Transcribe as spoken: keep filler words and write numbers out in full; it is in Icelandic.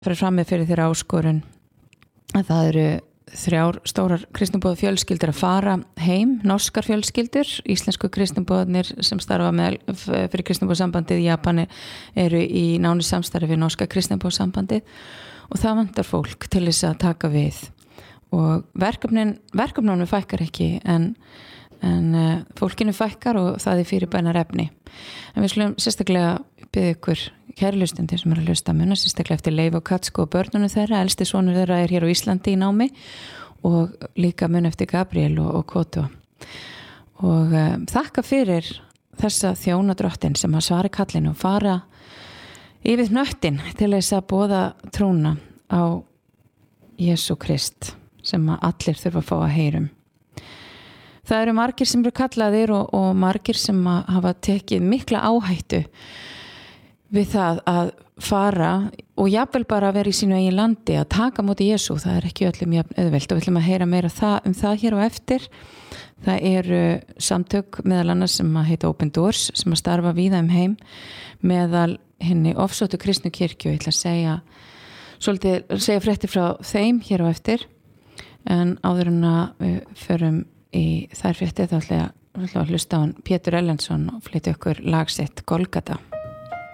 fyrir frammi fyrir þeirra áskorun að það eru þrjár stórar kristnibóða fjölskyldur að fara heim, norskar fjölskyldur, íslensku kristnibóðarnir sem starfa með fyrir kristnibóðsambandið í Japani eru í nánu samstarfi við norska kristnibóðsambandið og það vantar fólk til þess að taka við og verkefnin, verkefnunum fækkar ekki en en uh, fólkinu fækkar og það er fyrir bænar efni. En við slum sérstaklega byggja ykkur kærlustendur sem eru að hlusta muna, sérstaklega eftir Leif og Katsko og börnunum þeirra, elsti sonur þeirra er hér á Íslandi í námi og líka mun eftir Gabriel og, og Koto. Og uh, þakka fyrir þessa þjónadrottin sem að svara kallinu og fara yfir hnöttin til þess að boða trúna á Jesú Krist sem að allir þurfa að fá að heyrum. Það eru margir sem eru kallaðir og, og margir sem hafa tekið mikla áhættu við það að fara og jafnvel bara að vera í sínu eigin landi að taka móti Jesú, það er ekki öllum jafn auðvelt og við ætlum að heyra meira það, um það hér á eftir. Það eru samtök meðal annars sem að heita Open Doors sem að starfa víða um heim meðal henni ofsóttu kristnu kirkju, ég ætla að segja svolítið, segja fréttir frá þeim hér á eftir en áður en að við förum í þær fréttir þá ætla ég að hlusta á hann Pétur Erlendsson og flytja okkur lag sitt Golgata.